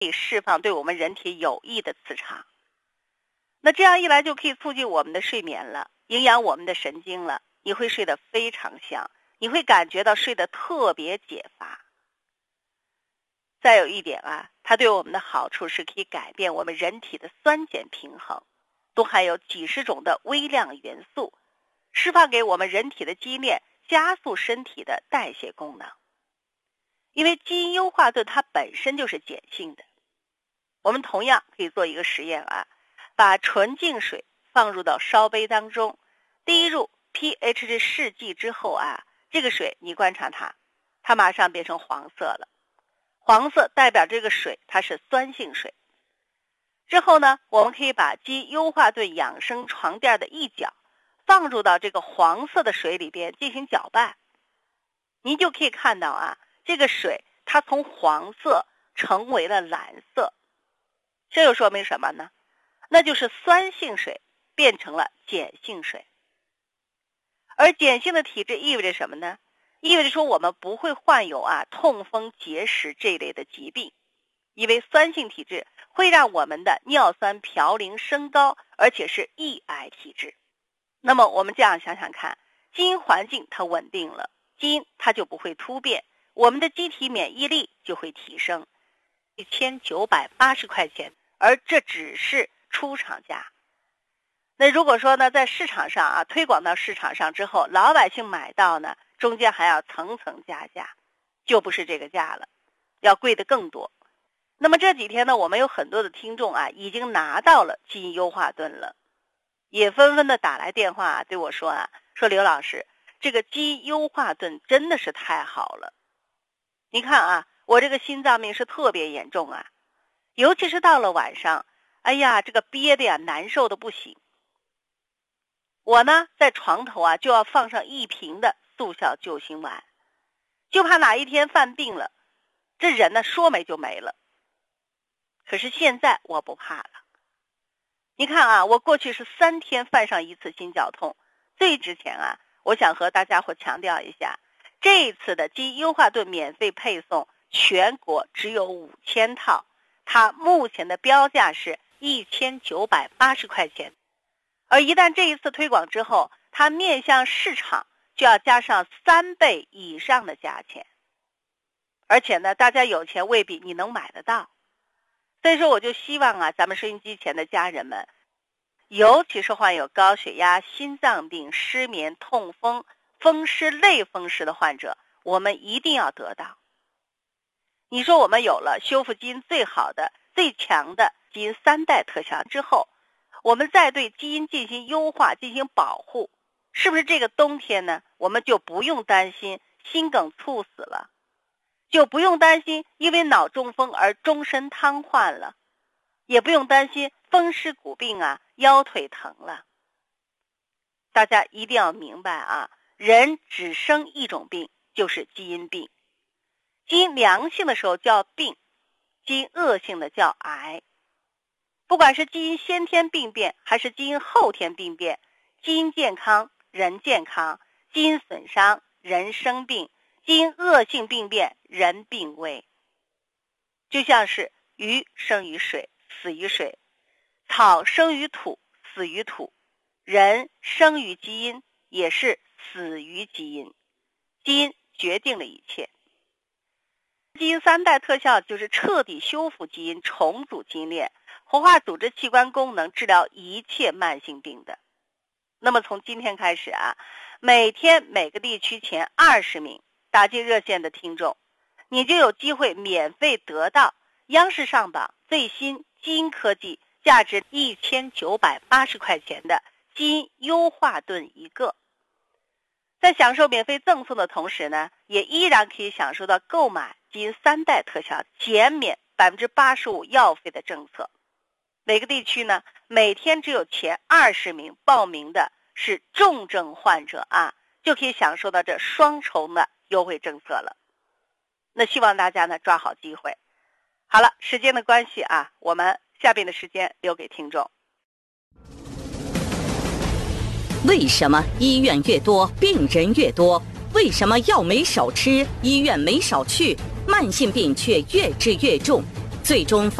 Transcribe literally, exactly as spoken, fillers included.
可以释放对我们人体有益的磁场。那这样一来就可以促进我们的睡眠了，营养我们的神经了，你会睡得非常香，你会感觉到睡得特别解乏。再有一点啊，它对我们的好处是可以改变我们人体的酸碱平衡，都含有几十种的微量元素，释放给我们人体的基因链，加速身体的代谢功能。因为基因优化盾它本身就是碱性的，我们同样可以做一个实验啊，把纯净水放入到烧杯当中，滴入 pH 值试剂之后啊，这个水你观察它，它马上变成黄色了。黄色代表这个水它是酸性水。之后呢，我们可以把基因优化盾养生床垫的一角放入到这个黄色的水里边进行搅拌，您就可以看到啊，这个水它从黄色成为了蓝色。这又说明什么呢？那就是酸性水变成了碱性水。而碱性的体质意味着什么呢？意味着说我们不会患有啊痛风结石这一类的疾病，因为酸性体质会让我们的尿酸嘌呤升高，而且是易癌体质。那么我们这样想想看，基因环境它稳定了，基因它就不会突变，我们的机体免疫力就会提升。一千九百八十块钱，而这只是出厂价。那如果说呢，在市场上啊推广到市场上之后，老百姓买到呢，中间还要层层加价，就不是这个价了，要贵的更多。那么这几天呢，我们有很多的听众啊，已经拿到了基因优化盾了，也纷纷的打来电话啊对我说啊，说刘老师，这个基因优化盾真的是太好了。你看啊，我这个心脏病是特别严重啊，尤其是到了晚上，哎呀，这个憋的呀，难受的不行。我呢，在床头啊，就要放上一瓶的速效救心丸，就怕哪一天犯病了，这人呢说没就没了。可是现在我不怕了。你看啊，我过去是三天犯上一次心绞痛。最之前啊，我想和大家伙强调一下，这一次的基因优化盾免费配送，全国只有五千套，它目前的标价是一千九百八十块钱。而一旦这一次推广之后，它面向市场就要加上三倍以上的价钱。而且呢，大家有钱未必你能买得到。所以说我就希望啊，咱们收音机前的家人们，尤其是患有高血压、心脏病、失眠、痛风、风湿、类风湿的患者，我们一定要得到。你说我们有了修复基因最好的、最强的基因三代特效之后，我们再对基因进行优化、进行保护，是不是这个冬天呢，我们就不用担心心梗猝死了，就不用担心因为脑中风而终身瘫痪了，也不用担心风湿骨病啊、腰腿疼了。大家一定要明白啊，人只生一种病，就是基因病。基因良性的时候叫病，基因恶性的叫癌。不管是基因先天病变还是基因后天病变，基因健康人健康，基因损伤人生病，基因恶性病变人病危。就像是鱼生于水，死于水；草生于土，死于土；人生于基因，也是死于基因。基因决定了一切。基因三代特效就是彻底修复基因，重组基因链，活化组织器官功能，治疗一切慢性病的。那么从今天开始啊，每天每个地区前二十名打进热线的听众，你就有机会免费得到央视上榜最新基因科技价值一千九百八十块钱的基因优化盾一个。在享受免费赠送的同时呢，也依然可以享受到购买基因三代特效减免百分之八十五药费的政策。每个地区呢，每天只有前二十名报名的是重症患者啊，就可以享受到这双重的优惠政策了。那希望大家呢抓好机会。好了，时间的关系啊，我们下边的时间留给听众。 为什么医院越多病人越多？为什么药没少吃，医院没少去，慢性病却越治越重？ 最终发